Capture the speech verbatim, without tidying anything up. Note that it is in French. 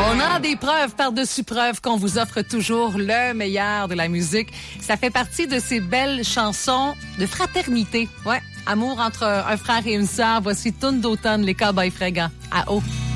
On a des preuves par-dessus preuves qu'on vous offre toujours le meilleur de la musique. Ça fait partie de ces belles chansons de fraternité. Ouais, amour entre un frère et une sœur. Voici Tourne d'automne, les Cowboys fringants. À haut.